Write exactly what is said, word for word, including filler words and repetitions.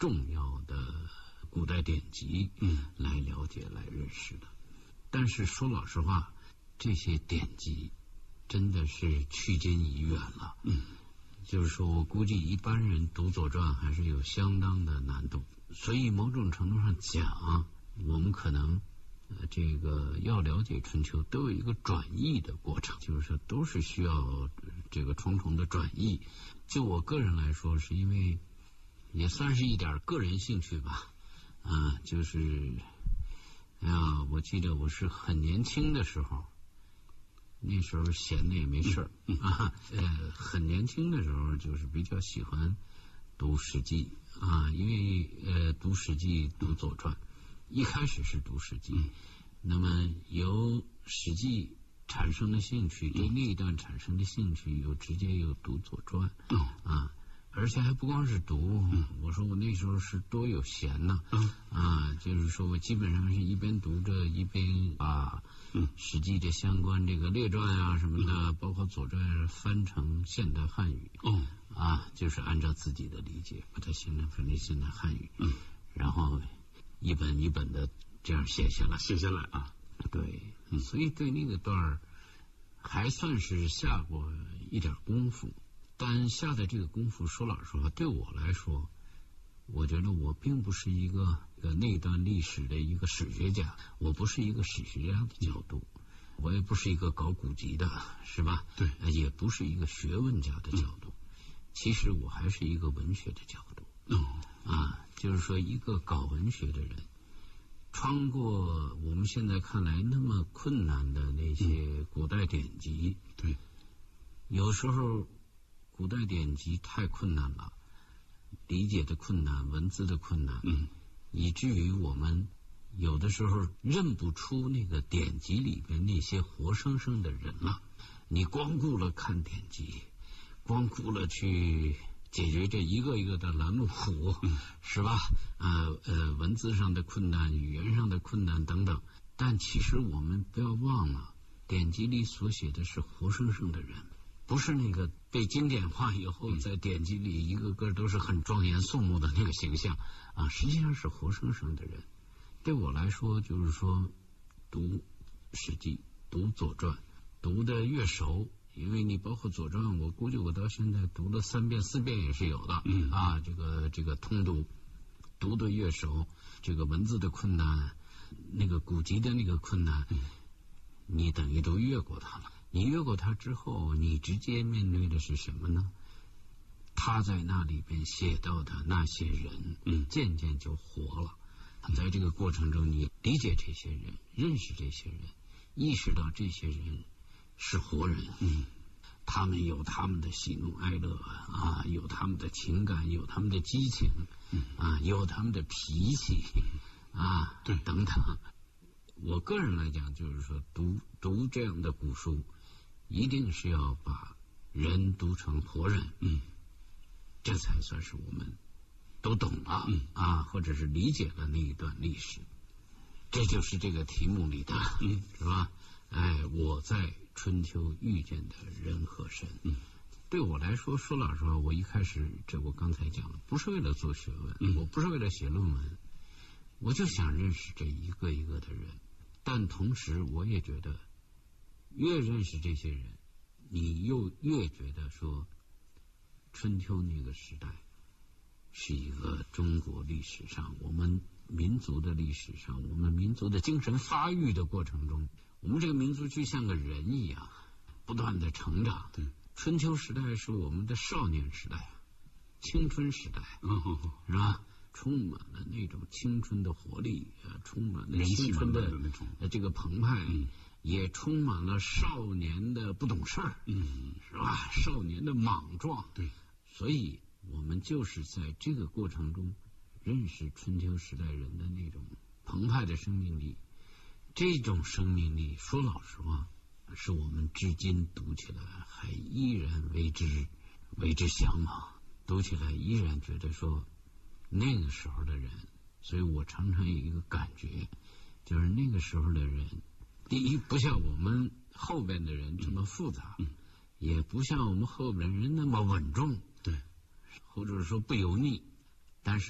重要的古代典籍，嗯，来了解、来认识的。但是说老实话，这些典籍真的是距今已远了，嗯，就是说我估计一般人读《左传》还是有相当的难度，所以某种程度上讲，我们可能呃这个要了解春秋都有一个转译的过程，就是说都是需要这个重重的转译。就我个人来说，是因为也算是一点个人兴趣吧，啊、呃，就是哎呀，我记得我是很年轻的时候。那时候闲的也没事儿、嗯嗯、啊，呃，很年轻的时候就是比较喜欢读《史记》啊，因为呃读《史记》读《左传》，一开始是读《史记》，嗯，那么由《史记》产生的兴趣，对那一段产生的兴趣，又直接又读《左传》，嗯啊。而且还不光是读、嗯，我说我那时候是多有闲呐、啊，嗯啊，就是说我基本上是一边读着一边把《史记》的相关这个列传啊什么的，嗯、包括《左传》翻成现代汉语，嗯啊，就是按照自己的理解把它形成翻成现代汉语，嗯，然后一本一本的这样写下来， 写下来啊， 对，嗯、所以对那个段儿还算是下过一点功夫。但下的这个功夫，说老实话，对我来说，我觉得我并不是一个那段历史的一个史学家，我不是一个史学家的角度，我也不是一个搞古籍的，是吧？ 对， 也不是一个学问家的角度，嗯、其实我还是一个文学的角度。嗯啊，就是说，一个搞文学的人，穿过我们现在看来那么困难的那些古代典籍， 嗯、对， 有时候。古代典籍太困难了，理解的困难，文字的困难，嗯，以至于我们有的时候认不出那个典籍里边那些活生生的人了。你光顾了看典籍，光顾了去解决这一个一个的拦路虎，嗯、是吧？呃呃，文字上的困难，语言上的困难等等。但其实我们不要忘了，典籍里所写的是活生生的人。不是那个被经典化以后在典籍里一个个都是很庄严肃穆的那个形象啊，实际上是活生生的人。对我来说，就是说读《史记》、读《左传》，读的越熟，因为你包括《左传》，我估计我到现在读了三遍四遍也是有的，嗯啊，这个这个通读，读的越熟，这个文字的困难，那个古籍的那个困难，嗯、你等于都越过它了。你越过它之后，你直接面对的是什么呢？他在那里边写到的那些人，嗯，渐渐就活了。在这个过程中，你理解这些人，认识这些人，意识到这些人是活人，嗯，他们有他们的喜怒哀乐啊，有他们的情感，有他们的激情，嗯啊，有他们的脾气啊， 对， 等等。我个人来讲，就是说读读这样的古书。一定是要把人读成活人，嗯，这才算是我们都懂了，嗯啊，或者是理解了那一段历史。这就是这个题目里的，嗯，是吧？哎，我在春秋遇见的人和神，嗯，对我来说，说老实话，我一开始这我刚才讲了，不是为了做学问，嗯，我不是为了写论文，我就想认识这一个一个的人，但同时我也觉得。越认识这些人，你又越觉得说，春秋那个时代是一个中国历史上，我们民族的历史上，我们民族的精神发育的过程中，我们这个民族就像个人一样，不断的成长。对，春秋时代是我们的少年时代，青春时代，嗯、是吧？充满了那种青春的活力，呃，充满了青春的那种呃这个澎湃。嗯，也充满了少年的不懂事儿，嗯，是吧？少年的莽撞， 对， 所以我们就是在这个过程中认识春秋时代人的那种澎湃的生命力。这种生命力，说老实话，是我们至今读起来还依然为之为之向往，读起来依然觉得说那个时候的人，所以我常常有一个感觉，就是那个时候的人。第一，不像我们后边的人这么复杂，嗯，也不像我们后边人那么稳重， 对， 或者说不油腻，但是